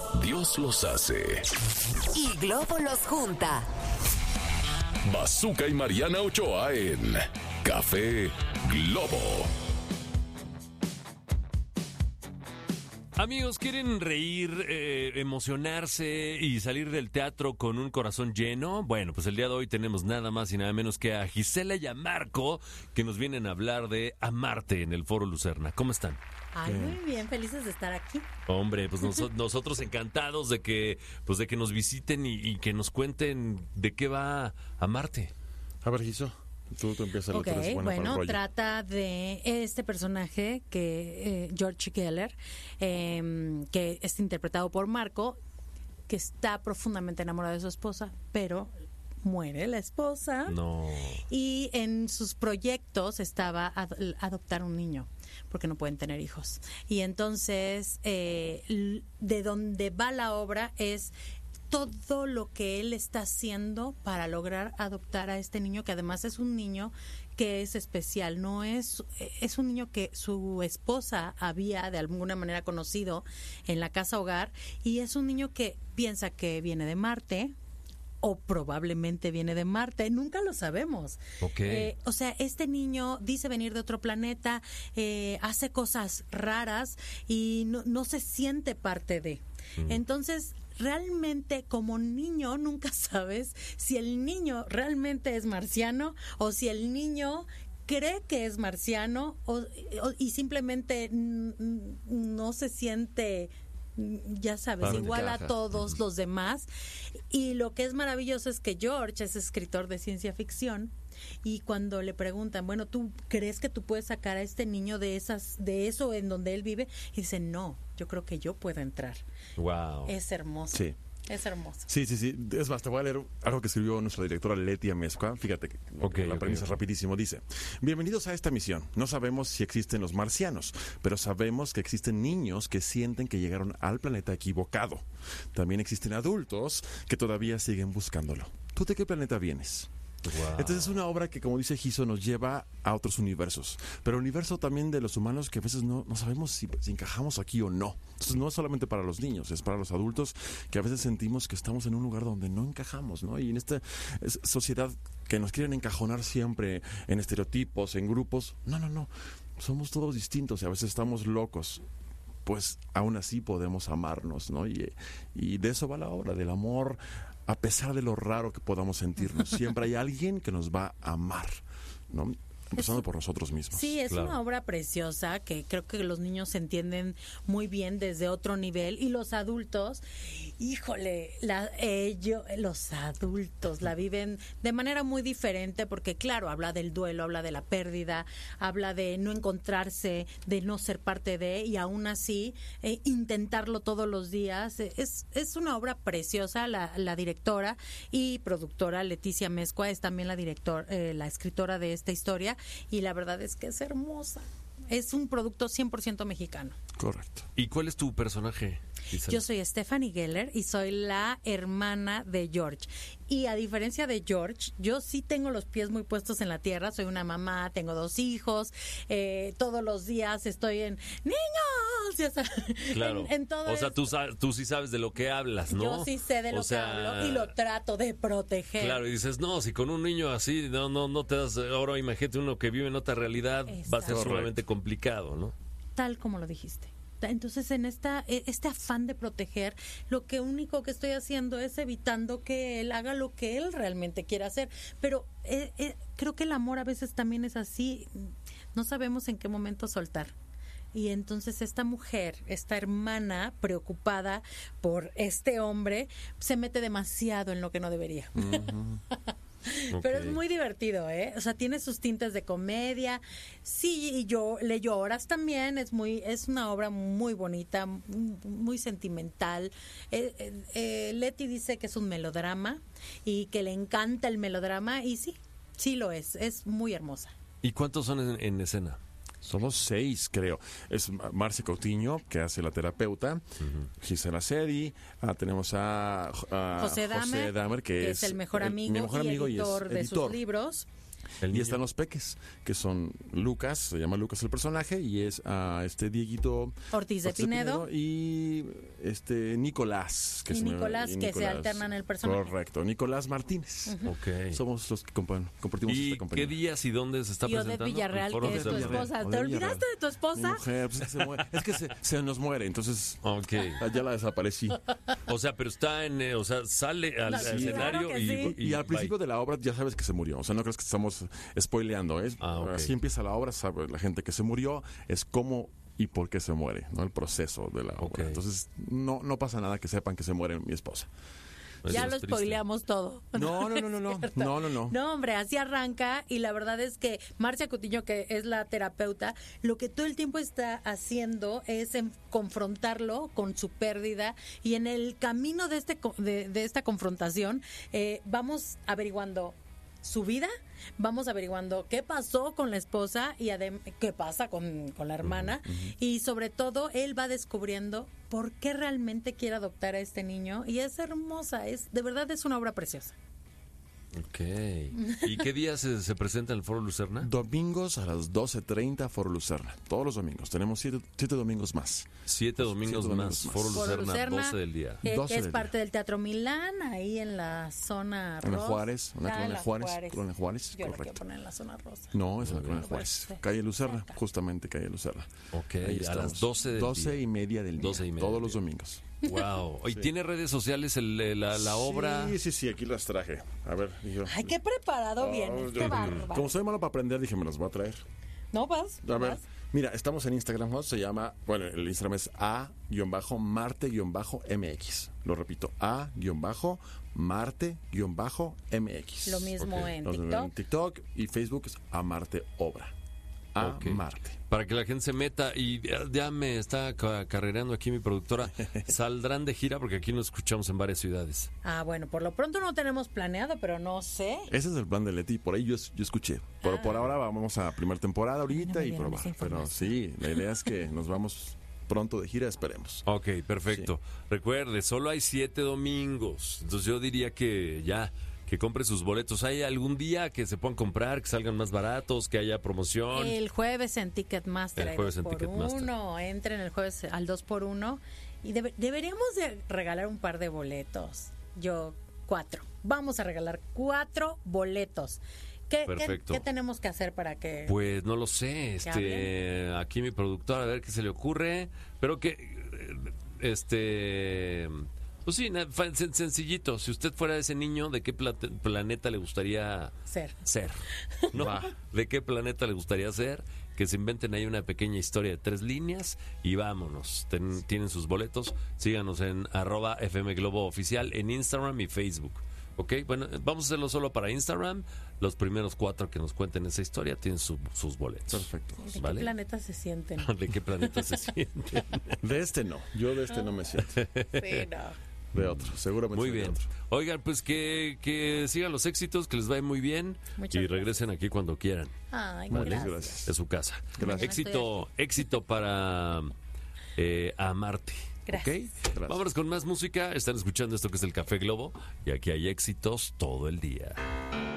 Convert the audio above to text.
Dios los hace. Y Globo los junta. Bazooka y Mariana Ochoa en Café Globo. Amigos, ¿quieren reír, emocionarse y salir del teatro con un corazón lleno? Bueno, pues el día de hoy tenemos nada más y nada menos que a Gisela y a Marco, que nos vienen a hablar de Amarte en el Foro Lucerna. ¿Cómo están? Ay, muy bien, felices de estar aquí. Hombre, pues nosotros encantados de que nos visiten y que nos cuenten de qué va Amarte. A ver, Giso, tú empiezas. Ok, bueno, trata de este personaje que George Geller, que es interpretado por Marco, que está profundamente enamorado de su esposa, pero muere la esposa. No. Y en sus proyectos estaba adoptar un niño, porque no pueden tener hijos. Y entonces, de donde va la obra es todo lo que él está haciendo para lograr adoptar a este niño, que además es un niño que es especial, no es un niño que su esposa había de alguna manera conocido en la casa hogar, y es un niño que piensa que viene de Marte, o probablemente viene de Marte, nunca lo sabemos. Okay. O sea, este niño dice venir de otro planeta, hace cosas raras y no se siente parte de. Entonces, realmente como niño nunca sabes si el niño realmente es marciano o si el niño cree que es marciano y simplemente no se siente, ya sabes, igual a todos los demás. Y lo que es maravilloso es que George es escritor de ciencia ficción, y cuando le preguntan, bueno, ¿tú crees que tú puedes sacar a este niño de eso en donde él vive? Y dice, no, yo creo que yo puedo entrar. Wow. Es hermoso. Sí. Es hermoso. Sí. Es más, te voy a leer algo que escribió nuestra directora Leti Amezcua. Fíjate que la premisa es rapidísimo. Dice: bienvenidos a esta misión. No sabemos si existen los marcianos, pero sabemos que existen niños que sienten que llegaron al planeta equivocado. También existen adultos que todavía siguen buscándolo. ¿Tú de qué planeta vienes? Wow. Entonces es una obra que, como dice Giso, nos lleva a otros universos, pero el universo también de los humanos, que a veces no sabemos si encajamos aquí o no. Entonces no es solamente para los niños, es para los adultos, que a veces sentimos que estamos en un lugar donde no encajamos, ¿no? Y en esta sociedad que nos quieren encajonar siempre en estereotipos, en grupos, no, somos todos distintos y a veces estamos locos. Pues aún así podemos amarnos, ¿no? Y de eso va la obra, del amor, a pesar de lo raro que podamos sentirnos. Siempre hay alguien que nos va a amar, ¿no? Empezando por nosotros mismos. Sí, es una obra preciosa que creo que los niños se entienden muy bien desde otro nivel, y los adultos, híjole, los adultos la viven de manera muy diferente, porque claro, habla del duelo, habla de la pérdida, habla de no encontrarse, de no ser parte de, y aún así intentarlo todos los días. Es una obra preciosa. La directora y productora Leticia Amezcua es también la escritora de esta historia, y la verdad es que es hermosa. Es un producto 100% mexicano. Correcto. ¿Y cuál es tu personaje, Gisela? Yo soy Stephanie Geller y soy la hermana de George. Y a diferencia de George, yo sí tengo los pies muy puestos en la tierra. Soy una mamá, tengo 2 hijos. Todos los días estoy en ¡niños! Ya sabes, Claro. en todo o sea, esto. tú sí sabes de lo que hablas, ¿no? Yo sí sé de lo que hablo y lo trato de proteger. Claro, y dices, no, si con un niño así no te das. Ahora imagínate uno que vive en otra realidad. Exacto. Va a ser sumamente complicado, ¿no? Tal como lo dijiste. Entonces, en este afán de proteger, lo único que estoy haciendo es evitando que él haga lo que él realmente quiere hacer. Pero creo que el amor a veces también es así. No sabemos en qué momento soltar. Y entonces esta mujer, esta hermana preocupada por este hombre, se mete demasiado en lo que no debería. Pero es muy divertido, ¿eh? O sea, tiene sus tintes de comedia. Sí, y le lloras también. Es una obra muy bonita, muy sentimental. Leti dice que es un melodrama y que le encanta el melodrama, y sí lo es. Es muy hermosa. ¿Y cuántos son en escena? Somos 6, creo. Es Marcia Coutinho, que hace la terapeuta, Gisela Seri, tenemos a José Dahmer, que es el mejor amigo y editor de sus libros. Y están los peques, que son Lucas, se llama Lucas el personaje, y es este Dieguito Ortiz de Pinedo y Nicolás. Y Nicolás, que se alternan el personaje. Correcto, Nicolás Martínez. Ok. Somos los que compartimos ¿Y esta compañía. qué días y dónde se está Y Odette presentando? Villarreal, El foro que es de tu Villarreal. esposa. Odette ¿Te Villarreal. olvidaste de tu Mi esposa? mujer, pues, es que se muere. Es que se nos muere, entonces Ok. ya la desaparecí. O sea, pero está o sea, sale al Sí, escenario claro que y, sí. Y al bye. principio de la obra ya sabes que se murió. O sea, no crees que estamos spoileando. Ok. Así empieza la obra, sabe la gente que se murió, es cómo y por qué se muere, ¿no? El proceso de la obra. Ok. Entonces, no pasa nada que sepan que se muere mi esposa. Eso Ya es lo triste. spoileamos todo. No. No, hombre, así arranca y la verdad es que Marcia Cutiño, que es la terapeuta, lo que todo el tiempo está haciendo es confrontarlo con su pérdida y en el camino de esta confrontación vamos averiguando su vida, vamos averiguando qué pasó con la esposa y qué pasa con la hermana y sobre todo él va descubriendo por qué realmente quiere adoptar a este niño y es hermosa, de verdad es una obra preciosa. Ok. ¿Y qué día se presenta en el Foro Lucerna? Domingos a las 12:30, Foro Lucerna. Todos los domingos. Tenemos 7 domingos más. 7 domingos más. Foro Foro Lucerna, Lucerna, 12 del día. 12 que es del parte del Teatro Milán, ahí en la zona En la rosa. Juárez, una colonia la Juárez. Colonia Juárez, Yo la quiero correcto. poner en la zona rosa. No, es en la colonia Juárez. Sí. Calle Lucerna, justamente Calle Lucerna. Ok, Ahí a las estamos. 12 del 12 día. y media del día. 12 y media todos del los día. domingos. Wow. ¿Y tiene redes sociales la obra? Sí, aquí las traje. A ver, dije, Ay, qué preparado vienes, qué bárbaro. como soy malo para aprender, dije, me las voy a traer. No vas, A ver, vas. mira, estamos en Instagram, ¿no? Se llama, bueno, el Instagram es a-marte-mx. Lo repito, a-marte-mx. Lo mismo en Lo mismo TikTok. en TikTok y Facebook es Amarte Obra. Ok. Amarte. Para que la gente se meta y ya me está carrereando aquí mi productora. ¿Saldrán de gira? Porque aquí nos escuchamos en varias ciudades. Ah, bueno, por lo pronto no tenemos planeado, pero no sé. Ese es el plan de Leti, por ahí yo escuché. Pero por ahora vamos a primera temporada ahorita me y dieron probar. esa Pero información. sí, la idea es que nos vamos pronto de gira, esperemos. Ok, perfecto. Recuerde, solo hay 7 domingos. Entonces yo diría que ya, que compre sus boletos. ¿Hay algún día que se puedan comprar, que salgan más baratos, que haya promoción? El jueves en Ticketmaster. El hay jueves en 2 por Ticketmaster. 1. Entren el jueves al 2x1. Y deberíamos de regalar un par de boletos. 4. Vamos a regalar 4 boletos. Perfecto. ¿Qué tenemos que hacer para que...? Pues no lo sé, ¿Que aquí mi productor a ver qué se le ocurre, pero que pues sí, sencillito, si usted fuera ese niño, ¿de qué planeta le gustaría ser? ¿No? ¿De qué planeta le gustaría ser? Que se inventen ahí una pequeña historia de 3 líneas y vámonos. Tienen sus boletos, síganos en @FM Globo Oficial en Instagram y Facebook. Ok, bueno, vamos a hacerlo solo para Instagram. Los primeros 4 que nos cuenten esa historia tienen sus boletos. Perfecto. ¿De ¿Vale? qué planeta se sienten? ¿De qué planeta se sienten? De este no, yo de este no me siento. Sí, no. De otro, seguramente. Muy de bien. otro. Oigan, pues que sigan los éxitos, que les vaya muy bien Muchas y regresen aquí cuando quieran. Ay, Muchas gracias. gracias. De su casa. Gracias. Éxito para Amarte. Gracias. ¿Ok? Vámonos con más música. Están escuchando esto que es el Café Globo y aquí hay éxitos todo el día.